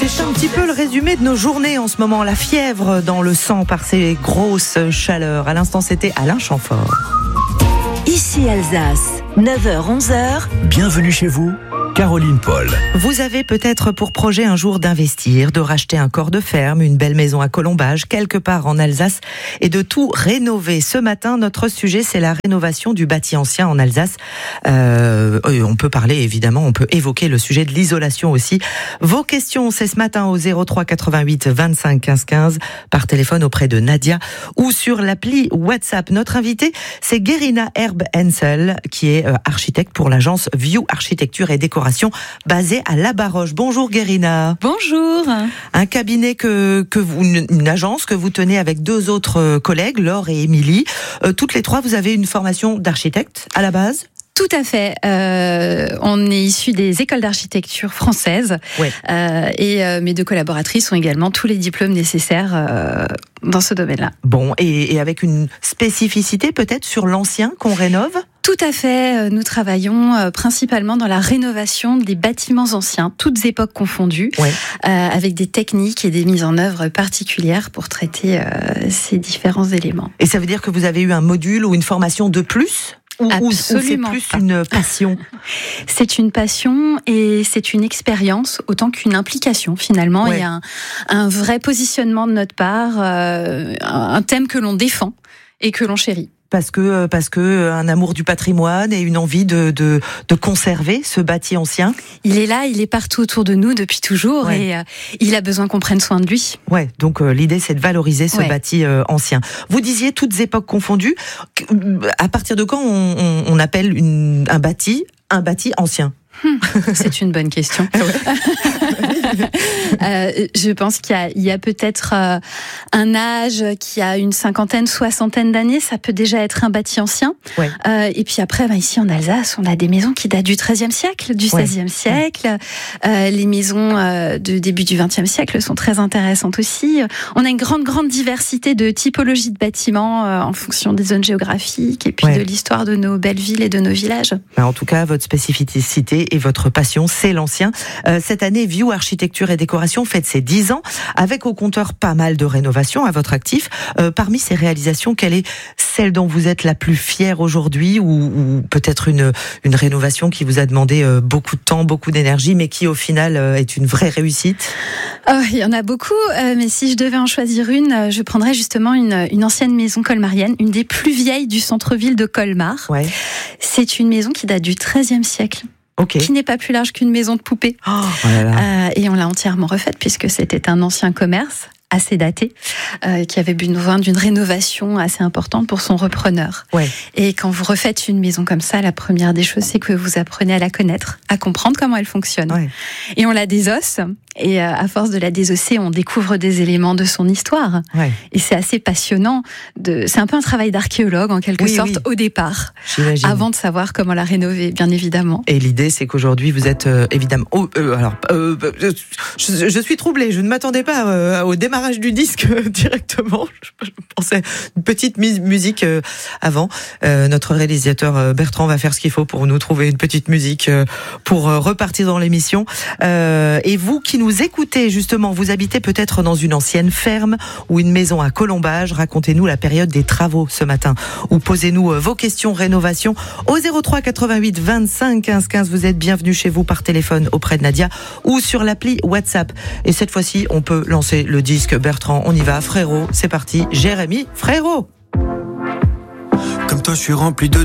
C'est un petit peu le résumé de nos journées en ce moment. La fièvre dans le sang par ces grosses chaleurs. À l'instant, c'était Alain Chamfort. Ici Alsace, 9h-11h. Bienvenue chez vous, Caroline Paul. Vous avez peut-être pour projet un jour d'investir, de racheter un corps de ferme, une belle maison à Colombage, quelque part en Alsace, et de tout rénover. Ce matin, notre sujet, c'est la rénovation du bâti ancien en Alsace. On peut parler, évidemment, on peut évoquer le sujet de l'isolation aussi. Vos questions, c'est ce matin au 03 88 25 15 15, par téléphone auprès de Nadia, ou sur l'appli WhatsApp. Notre invitée, c'est Gerina Erb-Hensel, qui est architecte pour l'agence View Architecture et Décoration, basée à La Baroche. Bonjour Gerina. Bonjour. Un cabinet une agence que vous tenez avec deux autres collègues, Laure et Émilie. Toutes les trois, vous avez une formation d'architecte à la base ? Tout à fait. On est issus des écoles d'architecture françaises. Ouais. Et mes deux collaboratrices ont également tous les diplômes nécessaires dans ce domaine-là. Bon, et avec une spécificité peut-être sur l'ancien qu'on rénove ? Tout à fait. Nous travaillons principalement dans la rénovation des bâtiments anciens, toutes époques confondues, ouais. Avec des techniques et des mises en œuvre particulières pour traiter ces différents éléments. Et ça veut dire que vous avez eu un module ou une formation de plus ? Ou c'est plus une passion ? C'est une passion et c'est une expérience autant qu'une implication finalement. Ouais. Il y a un vrai positionnement de notre part, un thème que l'on défend et que l'on chérit. Parce que un amour du patrimoine et une envie de conserver ce bâti ancien. Il est là, il est partout autour de nous depuis toujours, ouais. Et il a besoin qu'on prenne soin de lui. Ouais, donc l'idée c'est de valoriser ce bâti ancien. Vous disiez toutes époques confondues. À partir de quand on appelle un bâti ancien ? C'est une bonne question. Je pense qu'il y a peut-être un âge qui a une cinquantaine, soixantaine d'années, ça peut déjà être un bâti ancien. Ouais. Et puis après, ici en Alsace, on a des maisons qui datent du XIIIe siècle, du XVIe siècle. Les maisons de début du XXe siècle sont très intéressantes aussi. On a une grande diversité de typologies de bâtiments en fonction des zones géographiques et puis de l'histoire de nos belles villes et de nos villages. En tout cas, votre spécificité et votre passion, c'est l'ancien. Cette année, View Architecture et Décoration fête ses 10 ans, avec au compteur pas mal de rénovations à votre actif. Parmi ces réalisations, quelle est celle dont vous êtes la plus fière aujourd'hui, ou peut-être une rénovation qui vous a demandé beaucoup de temps, beaucoup d'énergie, mais qui au final est une vraie réussite ? Il y en a beaucoup, mais si je devais en choisir une, je prendrais justement une ancienne maison colmarienne, une des plus vieilles du centre-ville de Colmar. Ouais. C'est une maison qui date du XIIIe siècle. Okay. Qui n'est pas plus large qu'une maison de poupée. Et on l'a entièrement refaite puisque c'était un ancien commerce assez daté, qui avait besoin d'une rénovation assez importante pour son repreneur. Ouais. Et quand vous refaites une maison comme ça, la première des choses, c'est que vous apprenez à la connaître, à comprendre comment elle fonctionne. Ouais. Et on la désosse, et à force de la désosser, on découvre des éléments de son histoire. Ouais. Et c'est assez passionnant. C'est un peu un travail d'archéologue, en quelque sorte, au départ. J'imagine. Avant de savoir comment la rénover, bien évidemment. Et l'idée, c'est qu'aujourd'hui, vous êtes évidemment... je suis troublée, je ne m'attendais pas au démarrage du disque directement. Je pensais une petite musique avant. Notre réalisateur Bertrand va faire ce qu'il faut pour nous trouver une petite musique pour repartir dans l'émission. Et vous qui nous écoutez, justement, vous habitez peut-être dans une ancienne ferme ou une maison à Colombage. Racontez-nous la période des travaux ce matin, ou posez-nous vos questions rénovation au 03 88 25 15 15. Vous êtes bienvenus chez vous par téléphone auprès de Nadia ou sur l'appli WhatsApp. Et cette fois-ci, on peut lancer le disque. Bertrand, on y va, frérot, c'est parti. Jérémy, frérot. Comme toi, je suis rempli de